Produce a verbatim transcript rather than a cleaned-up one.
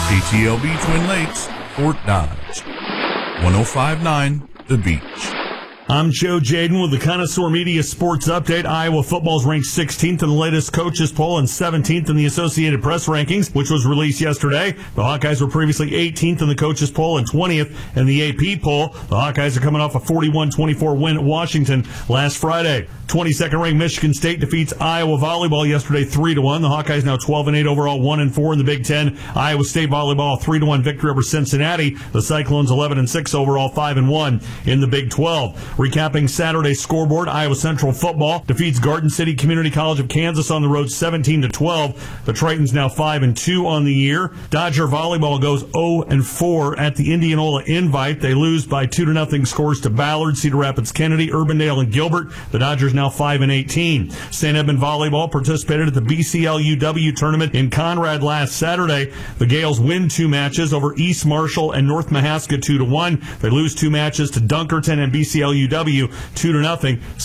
K T L B Twin Lakes, Fort Dodge. one oh five point nine The Beach. I'm Joe Jaden with the Connoisseur Media Sports Update. Iowa football's ranked sixteenth in the latest coaches poll and seventeenth in the Associated Press rankings, which was released yesterday. The Hawkeyes were previously eighteenth in the coaches poll and twentieth in the A P poll. The Hawkeyes are coming off a forty-one twenty-four win at Washington last Friday. twenty-second ranked Michigan State defeats Iowa volleyball yesterday three to one. The Hawkeyes now twelve and eight overall, one and four in the Big Ten. Iowa State volleyball three to one victory over Cincinnati. The Cyclones eleven and six overall, five and one in the Big twelve. Recapping Saturday's scoreboard, Iowa Central football defeats Garden City Community College of Kansas on the road seventeen to twelve. The Tritons now five and two on the year. Dodger volleyball goes oh and four at the Indianola Invite. They lose by two to nothing scores to Ballard, Cedar Rapids Kennedy, Urbandale, and Gilbert. The Dodgers now five and eighteen. Saint Edmund volleyball participated at the B C L U W tournament in Conrad last Saturday. The Gales win two matches over East Marshall and North Mahaska two to one. They lose two matches to Dunkerton and B C L U W two to nothing.